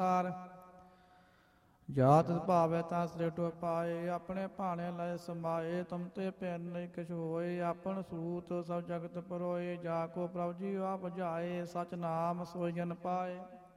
ਸਾਰ ਜਾਤ ਭਾਵੈ ਤਾਂ ਸ੍ਰਿਟੁ ਪਾਏ ਆਪਣੇ ਭਾਣੇ ਲਏ ਸਮਾਏ ਤੁਮ ਤੇ ਭੈਨ ਨਹੀਂ ਕਿਛ ਹੋਏ ਆਪਨ ਸੂਤ ਸਭ ਜਗਤ ਪਰੋਏ ਜਾ ਕੋ ਪ੍ਰਭ ਜੀ ਆਪ ਬੁਝਾਏ ਸਚ ਨਾਮ ਸੋਈ ਜਨ ਪਾਏ